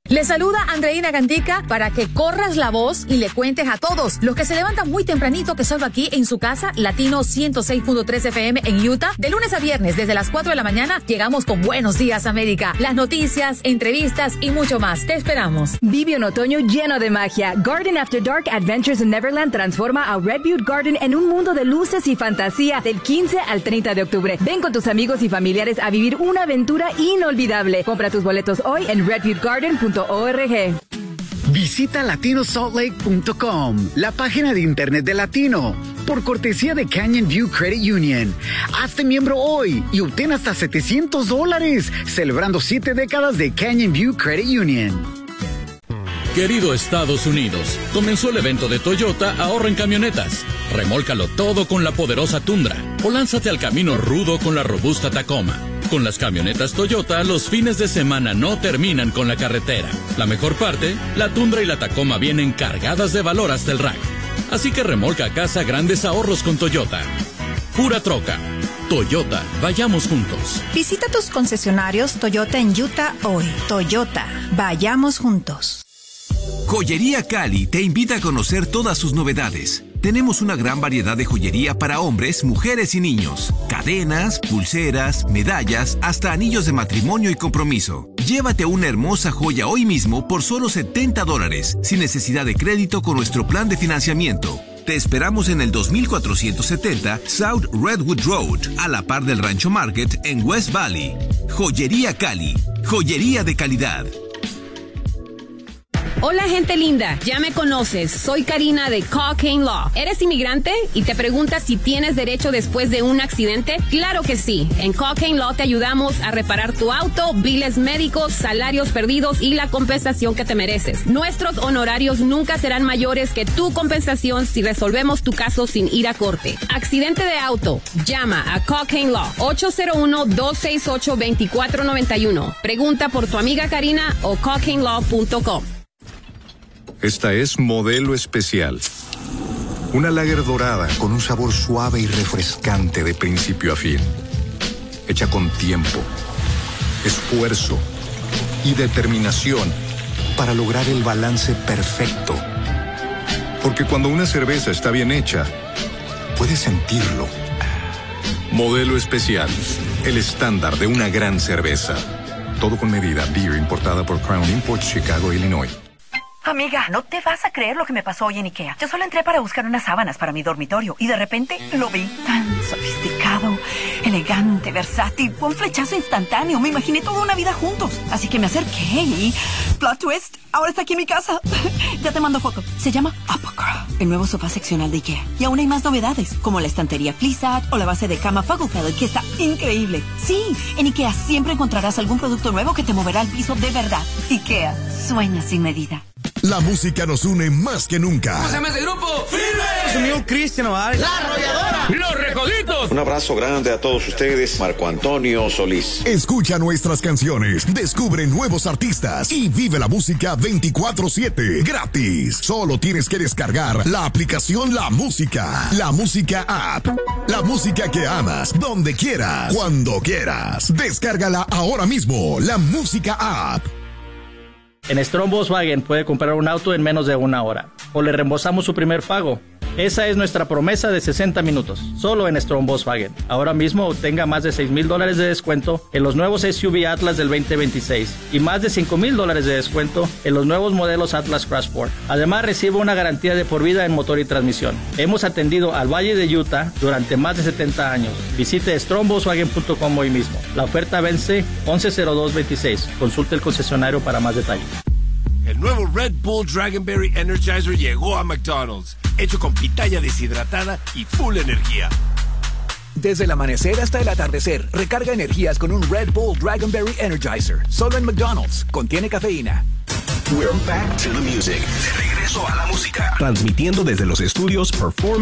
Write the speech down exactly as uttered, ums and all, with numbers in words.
Le saluda Andreina Gandica para que corras la voz y le cuentes a todos los que se levantan muy tempranito que salgo aquí en su casa, Latino ciento seis punto tres F M en Utah. De lunes a viernes, desde las cuatro de la mañana, llegamos con Buenos Días América. Las noticias, entrevistas y mucho más. Te esperamos. Vive un otoño lleno de magia. Garden After Dark Adventures in Neverland transforma a Red Butte Garden en un mundo de luces y fantasía del quince al treinta de octubre. Ven con tus amigos y familiares a vivir una aventura inolvidable. Compra tus boletos hoy en red butte garden punto org. Visita latino salt lake punto com, la página de internet de Latino, por cortesía de Canyon View Credit Union. Hazte miembro hoy y obtén hasta setecientos dólares, celebrando siete décadas de Canyon View Credit Union. Querido Estados Unidos, comenzó el evento de Toyota Ahorra en Camionetas. Remólcalo todo con la poderosa Tundra o lánzate al camino rudo con la robusta Tacoma. Con las camionetas Toyota, los fines de semana no terminan con la carretera. La mejor parte, la Tundra y la Tacoma vienen cargadas de valor hasta el rack. Así que remolca a casa grandes ahorros con Toyota. Pura troca. Toyota, vayamos juntos. Visita tus concesionarios Toyota en Utah hoy. Toyota, vayamos juntos. Joyería Cali te invita a conocer todas sus novedades. Tenemos una gran variedad de joyería para hombres, mujeres y niños. Cadenas, pulseras, medallas, hasta anillos de matrimonio y compromiso. Llévate una hermosa joya hoy mismo por solo setenta dólares, sin necesidad de crédito con nuestro plan de financiamiento. Te esperamos en el dos mil cuatrocientos setenta South Redwood Road, a la par del Rancho Market en West Valley. Joyería Cali, joyería de calidad. Hola gente linda, ya me conoces, soy Karina de Cockane Law. ¿Eres inmigrante y te preguntas si tienes derecho después de un accidente? Claro que sí, en Cockane Law te ayudamos a reparar tu auto, biles médicos, salarios perdidos y la compensación que te mereces. Nuestros honorarios nunca serán mayores que tu compensación si resolvemos tu caso sin ir a corte. Accidente de auto, llama a Cockane Law, ocho cero uno, dos seis ocho, dos cuatro nueve uno. Pregunta por tu amiga Karina o cockane law punto com. Esta es Modelo Especial. Una lager dorada con un sabor suave y refrescante de principio a fin. Hecha con tiempo, esfuerzo y determinación para lograr el balance perfecto. Porque cuando una cerveza está bien hecha, puedes sentirlo. Modelo Especial, el estándar de una gran cerveza. Todo con medida. Beer importada por Crown Imports, Chicago, Illinois. Amiga, no te vas a creer lo que me pasó hoy en IKEA. Yo solo entré para buscar unas sábanas para mi dormitorio y de repente lo vi tan sofisticado, elegante, versátil. Fue un flechazo instantáneo. Me imaginé toda una vida juntos. Así que me acerqué y... plot twist, ahora está aquí en mi casa. Ya te mando foto. Se llama Apocra, el nuevo sofá seccional de IKEA. Y aún hay más novedades, como la estantería Flissat o la base de cama Fugglefeld, que está increíble. Sí, en IKEA siempre encontrarás algún producto nuevo que te moverá al piso de verdad. IKEA, sueña sin medida. La música nos une más que nunca. ¿Cómo se llama ese grupo? ¡Firme! Su amigo Cristian Nodal. ¡La Arrolladora! ¡Los Recoditos! Un abrazo grande a todos ustedes. Marco Antonio Solís. Escucha nuestras canciones, descubre nuevos artistas y vive la música veinticuatro siete gratis. Solo tienes que descargar la aplicación La Música. La Música App. La música que amas, donde quieras, cuando quieras. Descárgala ahora mismo. La Música App. En Strong Volkswagen puede comprar un auto en menos de una hora o le reembolsamos su primer pago. Esa es nuestra promesa de sesenta minutos, solo en Strong Volkswagen. Ahora mismo obtenga más de seis mil dólares de descuento en los nuevos S U V Atlas del veinte veintiséis y más de cinco mil dólares de descuento en los nuevos modelos Atlas Crossport. Además, recibe una garantía de por vida en motor y transmisión. Hemos atendido al Valle de Utah durante más de setenta años. Visite strong volkswagen punto com hoy mismo. La oferta vence once cero dos veintiséis. Consulte el concesionario para más detalles. El nuevo Red Bull Dragonberry Energizer llegó a McDonald's, hecho con pitaya deshidratada y full energía. Desde el amanecer hasta el atardecer, recarga energías con un Red Bull Dragonberry Energizer. Solo en McDonald's. Contiene cafeína. We're back to the music. De regreso a la música. Transmitiendo desde los estudios Performance